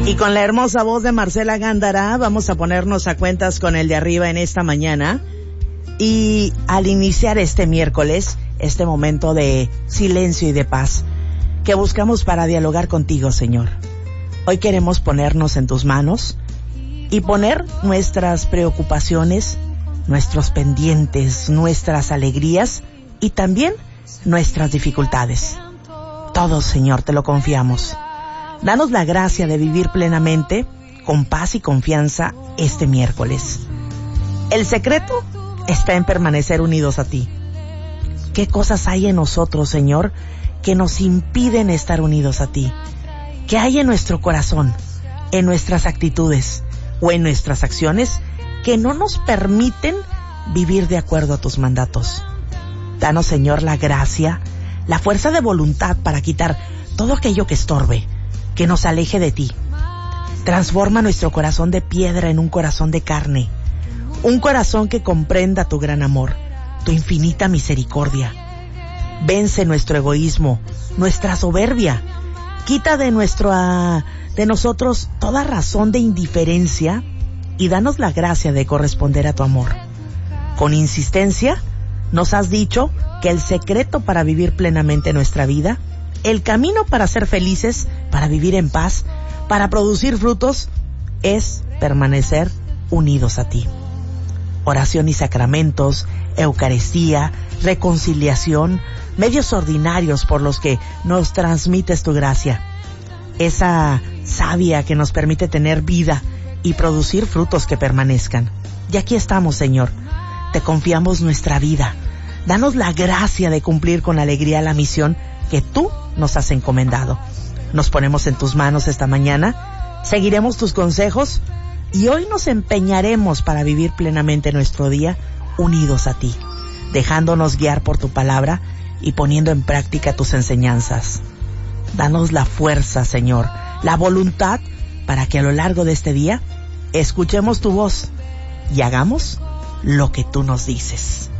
Y con la hermosa voz de Marcela Gándara vamos a ponernos a cuentas con el de arriba en esta mañana. Y al iniciar este miércoles, este momento de silencio y de paz que buscamos para dialogar contigo, Señor. Hoy queremos ponernos en tus manos y poner nuestras preocupaciones, nuestros pendientes, nuestras alegrías y también nuestras dificultades. Todo, Señor, te lo confiamos. Danos la gracia de vivir plenamente, con paz y confianza, este miércoles. El secreto está en permanecer unidos a ti. ¿Qué cosas hay en nosotros, Señor, que nos impiden estar unidos a ti? ¿Qué hay en nuestro corazón, en nuestras actitudes o en nuestras acciones que no nos permiten vivir de acuerdo a tus mandatos? Danos, Señor, la gracia, la fuerza de voluntad para quitar todo aquello que estorbe, que nos aleje de ti. Transforma nuestro corazón de piedra en un corazón de carne, un corazón que comprenda tu gran amor, tu infinita misericordia. Vence nuestro egoísmo, nuestra soberbia. Quita de nosotros toda razón de indiferencia y danos la gracia de corresponder a tu amor. Con insistencia, nos has dicho que el secreto para vivir plenamente nuestra vida, el camino para ser felices, para vivir en paz, para producir frutos, es permanecer unidos a ti. Oración y sacramentos, Eucaristía, reconciliación, medios ordinarios por los que nos transmites tu gracia. Esa savia que nos permite tener vida y producir frutos que permanezcan. Y aquí estamos, Señor. Te confiamos nuestra vida. Danos la gracia de cumplir con alegría la misión que tú nos has encomendado. Nos ponemos en tus manos esta mañana, seguiremos tus consejos y hoy nos empeñaremos para vivir plenamente nuestro día unidos a ti, dejándonos guiar por tu palabra y poniendo en práctica tus enseñanzas. Danos la fuerza, Señor, la voluntad para que a lo largo de este día escuchemos tu voz y hagamos lo que tú nos dices.